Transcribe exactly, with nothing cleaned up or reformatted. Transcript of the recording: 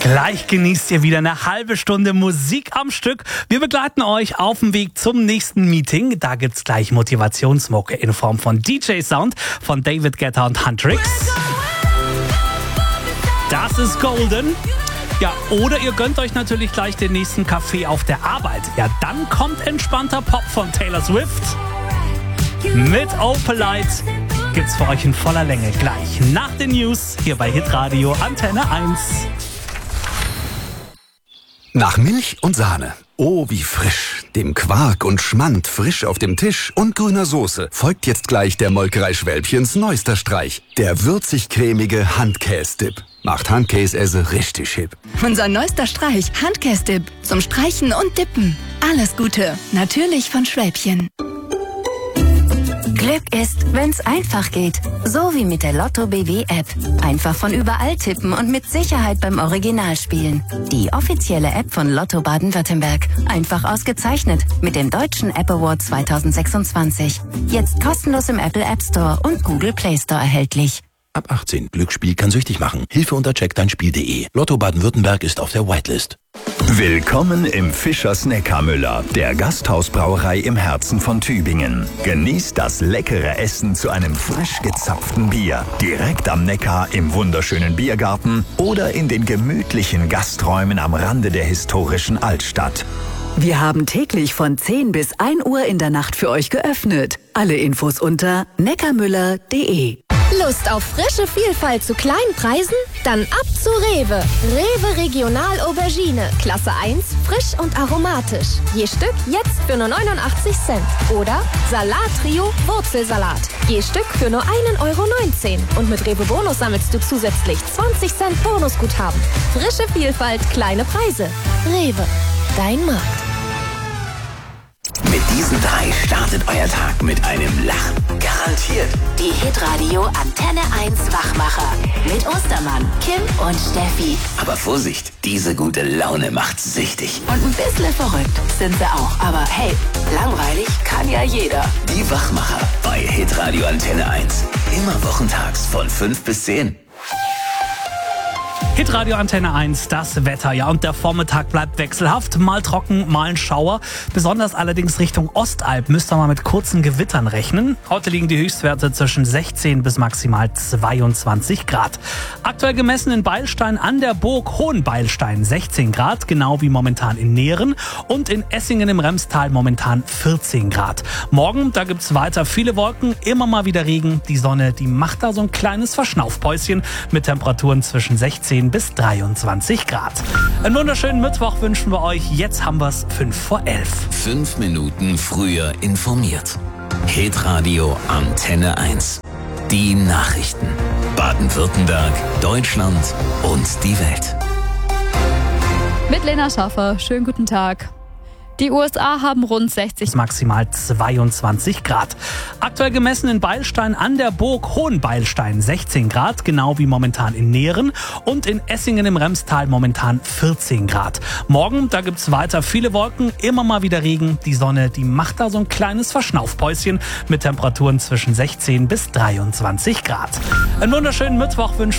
Gleich genießt ihr wieder eine halbe Stunde Musik am Stück. Wir begleiten euch auf dem Weg zum nächsten Meeting. Da gibt's gleich Motivationsmucke in Form von D J-Sound von David Guetta und Huntrix. Das ist Golden. Ja, oder ihr gönnt euch natürlich gleich den nächsten Kaffee auf der Arbeit. Ja, dann kommt entspannter Pop von Taylor Swift. Mit Opalite gibt's für euch in voller Länge gleich nach den News hier bei Hitradio Antenne eins. Nach Milch und Sahne. Oh, wie frisch. Dem Quark und Schmand frisch auf dem Tisch und grüner Soße folgt jetzt gleich der Molkerei Schwälbchens neuester Streich. Der würzig-cremige Handkäse-Dip. Macht Handkäse richtig hip. Unser neuester Streich, Handkäse-Dip. Zum Streichen und Dippen. Alles Gute. Natürlich von Schwälbchen. Glück ist, wenn's einfach geht. So wie mit der Lotto B W App. Einfach von überall tippen und mit Sicherheit beim Original spielen. Die offizielle App von Lotto Baden-Württemberg. Einfach ausgezeichnet mit dem Deutschen App Award zwanzig sechsundzwanzig. Jetzt kostenlos im Apple App Store und Google Play Store erhältlich. Ab achtzehn. Glücksspiel kann süchtig machen. Hilfe unter check dein Spiel punkt de. Lotto Baden-Württemberg ist auf der Whitelist. Willkommen im Fischers Neckarmüller, der Gasthausbrauerei im Herzen von Tübingen. Genießt das leckere Essen zu einem frisch gezapften Bier. Direkt am Neckar im wunderschönen Biergarten oder in den gemütlichen Gasträumen am Rande der historischen Altstadt. Wir haben täglich von zehn bis ein Uhr in der Nacht für euch geöffnet. Alle Infos unter neckarmüller punkt de. Lust auf frische Vielfalt zu kleinen Preisen? Dann ab zu Rewe. Rewe Regional Aubergine. Klasse eins, frisch und aromatisch. Je Stück jetzt für nur neunundachtzig Cent. Oder Salat Trio Wurzelsalat. Je Stück für nur ein Euro neunzehn. Und mit Rewe Bonus sammelst du zusätzlich zwanzig Cent Bonusguthaben. Frische Vielfalt, kleine Preise. Rewe, dein Markt. Mit diesen drei startet euer Tag mit einem Lachen. Garantiert. Die Hitradio Antenne eins Wachmacher. Mit Ostermann, Kim und Steffi. Aber Vorsicht, diese gute Laune macht süchtig. Und ein bisschen verrückt sind sie auch. Aber hey, langweilig kann ja jeder. Die Wachmacher bei Hitradio Antenne eins. Immer wochentags von fünf bis zehn. Hitradio Antenne eins, das Wetter. Ja, und der Vormittag bleibt wechselhaft. Mal trocken, mal ein Schauer. Besonders allerdings Richtung Ostalb müsst ihr mal mit kurzen Gewittern rechnen. Heute liegen die Höchstwerte zwischen sechzehn bis maximal zweiundzwanzig Grad. Aktuell gemessen in Beilstein an der Burg Hohenbeilstein sechzehn Grad, genau wie momentan in Nehren. Und in Essingen im Remstal momentan vierzehn Grad. Morgen, da gibt's weiter viele Wolken, immer mal wieder Regen. Die Sonne, die macht da so ein kleines Verschnaufpäuschen mit Temperaturen zwischen sechzehn bis dreiundzwanzig Grad. Einen wunderschönen Mittwoch wünschen wir euch. Jetzt haben wir es fünf vor elf. Fünf Minuten früher informiert. Hitradio Antenne eins. Die Nachrichten. Baden-Württemberg, Deutschland und die Welt. Mit Lena Schaffer. Schönen guten Tag. Die U S A haben rund sechzig maximal zweiundzwanzig Grad. Aktuell gemessen in Beilstein an der Burg Hohenbeilstein sechzehn Grad, genau wie momentan in Nehren. Und in Essingen im Remstal momentan vierzehn Grad. Morgen, da gibt's weiter viele Wolken, immer mal wieder Regen. Die Sonne, die macht da so ein kleines Verschnaufpäuschen mit Temperaturen zwischen sechzehn bis dreiundzwanzig Grad. Einen wunderschönen Mittwoch wünschen